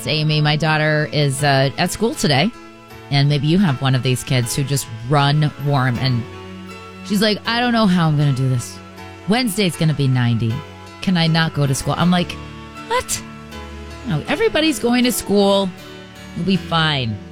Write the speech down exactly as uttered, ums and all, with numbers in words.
Amy, my daughter is uh, at school today, and maybe you have one of these kids who just run warm, and she's like, I don't know how I'm going to do this. Wednesday's going to be ninety. Can I not go to school? I'm like, what? No, everybody's going to school. You'll be fine.